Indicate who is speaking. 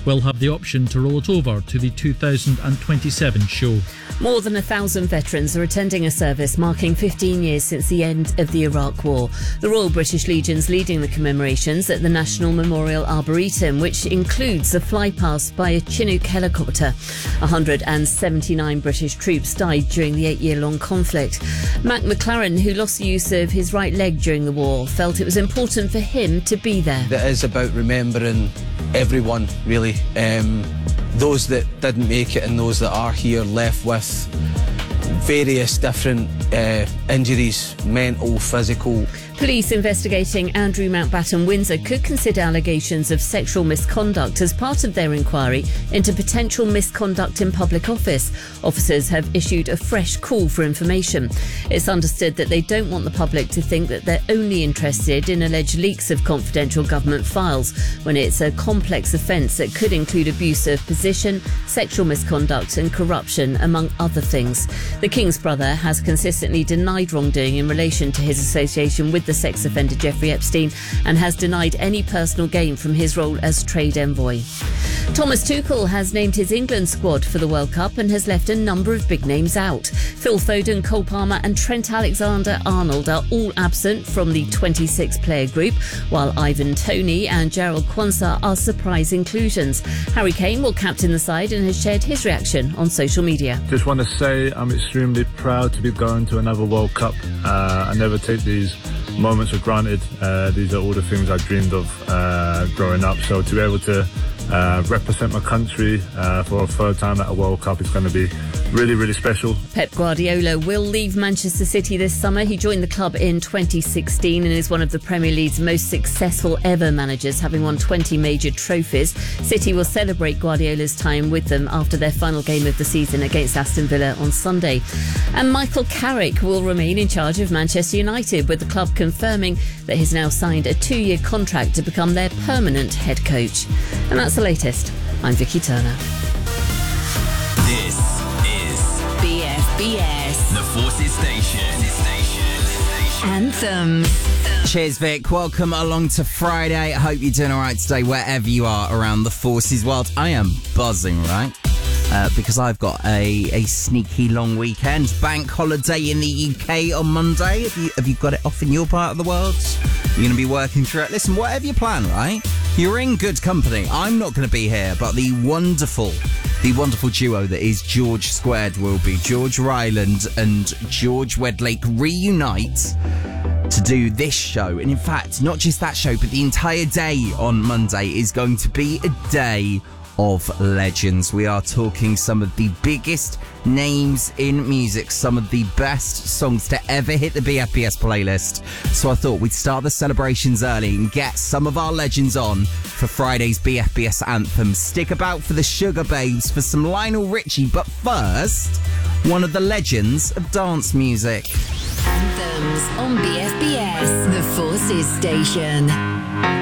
Speaker 1: will have the option to roll it over to the 2027 show.
Speaker 2: More than 1,000 veterans are attending a service marking 15 years since the end of the Iraq War. The Royal British Legion's leading the commemorations at the National Memorial Arboretum, which includes a flypast by a Chinook helicopter. 179 British troops died during the 8-year-long conflict. Mac McLaren, who lost the use of his right leg during the war, felt it was important for him to be there.
Speaker 3: It is about remembering everyone, really. Those that didn't make it and those that are here left with various different injuries, mental, physical.
Speaker 2: Police investigating Andrew Mountbatten Windsor could consider allegations of sexual misconduct as part of their inquiry into potential misconduct in public office. Officers have issued a fresh call for information. It's understood that they don't want the public to think that they're only interested in alleged leaks of confidential government files, when it's a complex offence that could include abuse of position, sexual misconduct and corruption, among other things. The King's brother has consistently denied wrongdoing in relation to his association with the sex offender Jeffrey Epstein and has denied any personal gain from his role as trade envoy. Thomas Tuchel has named his England squad for the World Cup and has left a number of big names out. Phil Foden, Cole Palmer and Trent Alexander-Arnold are all absent from the 26-player group, while Ivan Toney and Gerald Quansah are surprise inclusions. Harry Kane will captain the side and has shared his reaction on social media.
Speaker 4: Just want to say I'm extremely proud to be going to another World Cup. I never take these moments for granted. These are all the things I dreamed of growing up. So to be able to represent my country for a third time at a World Cup is going to be really, really special.
Speaker 2: Pep Guardiola will leave Manchester City this summer. He joined the club in 2016 and is one of the Premier League's most successful ever managers, having won 20 major trophies. City will celebrate Guardiola's time with them after their final game of the season against Aston Villa on Sunday. And Michael Carrick will remain in charge of Manchester United, with the club confirming that he's now signed a 2-year contract to become their permanent head coach. And that's the latest. I'm Vicky Turner.
Speaker 5: This is
Speaker 6: BFBS,
Speaker 5: the Forces Station.
Speaker 6: Anthems.
Speaker 7: Cheers, Vic. Welcome along to Friday. I hope you're doing all right today, wherever you are around the Forces world. I am buzzing, right? Because I've got a sneaky long weekend. Bank holiday in the UK on Monday. Have you got it off in your part of the world? You're going to be working through it. Listen, whatever your plan, right? You're in good company. I'm not going to be here, but the wonderful duo that is George Squared will be. George Ryland and George Wedlake reunite to do this show. And in fact, not just that show, but the entire day on Monday is going to be a day of legends. We are talking some of the biggest names in music, some of the best songs to ever hit the BFBS playlist. So I thought we'd start the celebrations early and get some of our legends on for Friday's BFBS Anthem. Stick about for the Sugar Babes, for some Lionel Richie, but first, one of the legends of dance music.
Speaker 6: Anthems on BFBS, the Forces Station.